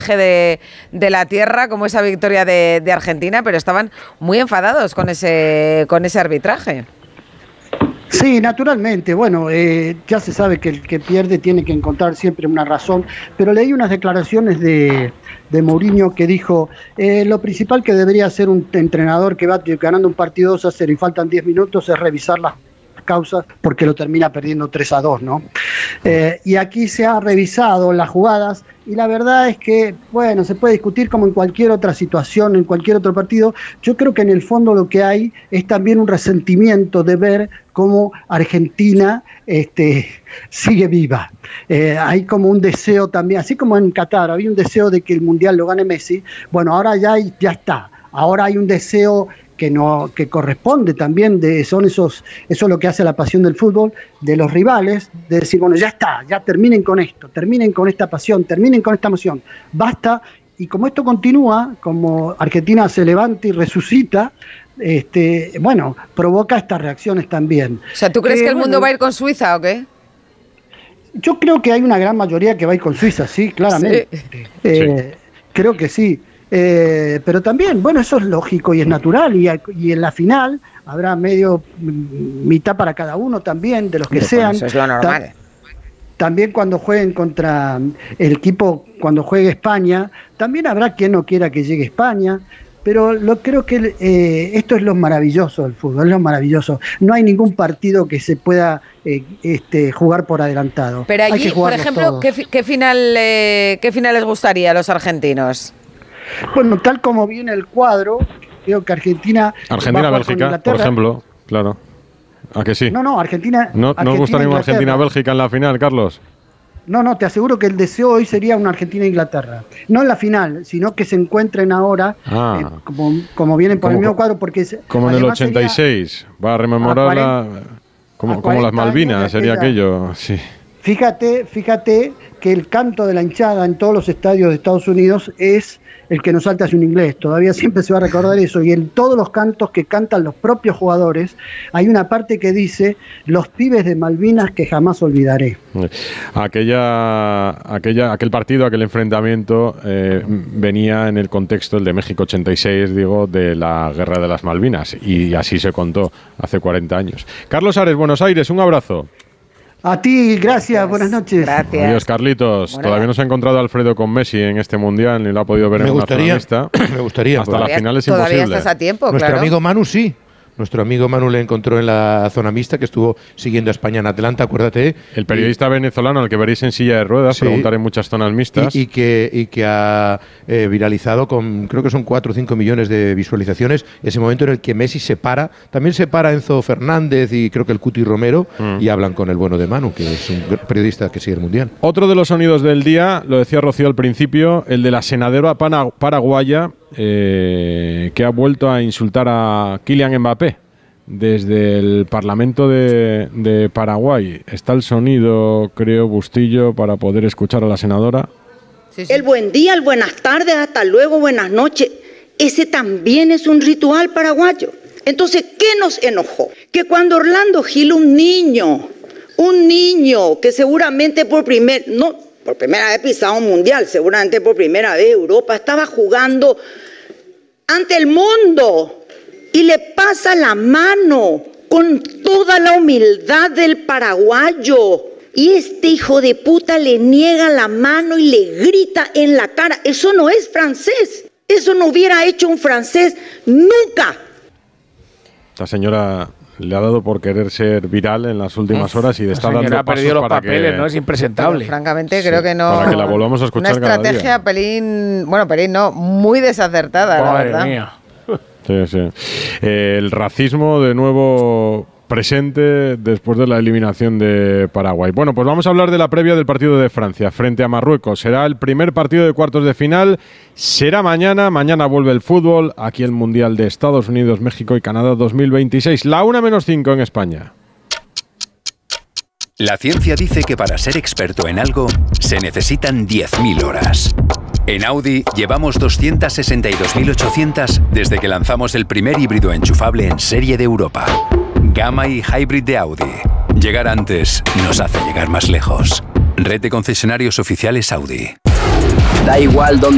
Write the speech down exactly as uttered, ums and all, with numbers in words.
De, de la tierra, como esa victoria de, de Argentina, pero estaban muy enfadados con ese, con ese arbitraje. Sí, naturalmente. Bueno, eh, ya se sabe que el que pierde tiene que encontrar siempre una razón, pero leí unas declaraciones de, de Mourinho que dijo, eh, lo principal que debería hacer un entrenador que va ganando un partido dos a cero y faltan diez minutos es revisar las causas porque lo termina perdiendo tres a dos, ¿no? Eh, y aquí se ha revisado las jugadas y la verdad es que, bueno, se puede discutir como en cualquier otra situación, en cualquier otro partido. Yo creo que en el fondo lo que hay es también un resentimiento de ver cómo Argentina este, sigue viva. Eh, hay como un deseo también, así como en Qatar había un deseo de que el Mundial lo gane Messi, bueno, ahora ya, ya está. Ahora hay un deseo que no que corresponde también, de son esos eso es lo que hace la pasión del fútbol, de los rivales, de decir, bueno, ya está, ya terminen con esto, terminen con esta pasión, terminen con esta emoción, basta. Y como esto continúa, como Argentina se levanta y resucita, este, bueno, provoca estas reacciones también. O sea, ¿tú crees eh, que el mundo bueno, va a ir con Suiza o qué? Yo creo que hay una gran mayoría que va a ir con Suiza, sí, claramente. Sí. Eh, sí. Creo que sí. Eh, pero también, bueno, eso es lógico y es natural, y, y en la final habrá medio mitad para cada uno también, de los que bueno, sean. Eso es lo normal. Ta- también cuando jueguen contra el equipo, cuando juegue España, también habrá quien no quiera que llegue España, pero lo, creo que eh, esto es lo maravilloso del fútbol, es lo maravilloso. No hay ningún partido que se pueda eh, este, jugar por adelantado. Pero allí, hay que por ejemplo, ¿qué, ¿qué, final, eh, ¿qué final les gustaría a los argentinos? Bueno, tal como viene el cuadro, creo que Argentina... Argentina-Bélgica, por ejemplo, claro. ¿A que sí? No, no, Argentina... ¿No, ¿no os gustaría una Argentina-Bélgica en la final, Carlos? No, no, te aseguro que el deseo hoy sería una Argentina-Inglaterra. No en la final, sino que se encuentren ahora, ah. eh, como, como vienen por como, el mismo cuadro, porque... Como en el ochenta y seis, va a rememorar la, como, como las Malvinas, sería aquello, sí. Fíjate, fíjate que el canto de la hinchada en todos los estadios de Estados Unidos es el que nos salta hacia un inglés. Todavía siempre se va a recordar eso. Y en todos los cantos que cantan los propios jugadores, hay una parte que dice, los pibes de Malvinas que jamás olvidaré. Aquella, aquella, aquel partido, aquel enfrentamiento eh, venía en el contexto, el de México ochenta y seis, digo, de la Guerra de las Malvinas. Y así se contó hace cuarenta años. Carlos Ares, Buenos Aires, un abrazo. A ti, gracias, gracias. Buenas noches. Gracias. Adiós, Carlitos. Bueno, todavía no se ha encontrado Alfredo con Messi en este Mundial, ni lo ha podido ver me en gustaría, una zona mixta. Me gustaría. Hasta la final es todavía imposible. Estás a tiempo, Nuestro claro. amigo Manu sí. Nuestro amigo Manu le encontró en la zona mixta, que estuvo siguiendo a España en Atlanta, acuérdate. El periodista y, venezolano, al que veréis en silla de ruedas, sí, preguntar en muchas zonas mixtas. Y, y, que, y que ha eh, viralizado con, creo que son cuatro o cinco millones de visualizaciones, ese momento en el que Messi se para. También se para Enzo Fernández y creo que el Cuti Romero, mm. y hablan con el bueno de Manu, que es un periodista que sigue el Mundial. Otro de los sonidos del día, lo decía Rocío al principio, el de la senadora paraguaya, eh, que ha vuelto a insultar a Kylian Mbappé. Desde el Parlamento de, de Paraguay está el sonido, creo, Bustillo, para poder escuchar a la senadora. Sí, sí. El buen día, el buenas tardes, hasta luego, buenas noches. Ese también es un ritual paraguayo. Entonces, ¿qué nos enojó? Que cuando Orlando Gil, un niño, un niño que seguramente por primer, no, por primera vez pisado un mundial, seguramente por primera vez Europa, estaba jugando ante el mundo. Y le pasa la mano con toda la humildad del paraguayo. Y este hijo de puta le niega la mano y le grita en la cara. Eso no es francés. Eso no hubiera hecho un francés nunca. Esta señora le ha dado por querer ser viral en las últimas horas y de estar dando ha perdido pasos los para papeles, que, ¿no? Es impresentable. Pero, francamente, sí, creo que no. Para que la volvamos a escuchar una estrategia cada día. pelín, bueno, pelín no, muy desacertada, Madre la verdad. Mía. Sí, sí. Eh, el racismo de nuevo presente después de la eliminación de Paraguay. Bueno, pues vamos a hablar de la previa del partido de Francia frente a Marruecos. Será el primer partido de cuartos de final. Será mañana. Mañana vuelve el fútbol. Aquí el Mundial de Estados Unidos, México y Canadá dos mil veintiséis. La una menos cinco en España. La ciencia dice que para ser experto en algo se necesitan diez mil horas. En Audi llevamos doscientas sesenta y dos mil ochocientas desde que lanzamos el primer híbrido enchufable en serie de Europa. Gamma y Hybrid de Audi. Llegar antes nos hace llegar más lejos. Red de concesionarios oficiales Audi. Da igual dónde